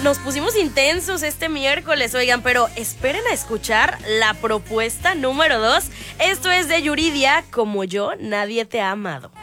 nos pusimos intensos este miércoles, oigan, pero esperen a escuchar la propuesta número 2. Esto es de Yuridia, Como yo, nadie te ha amado.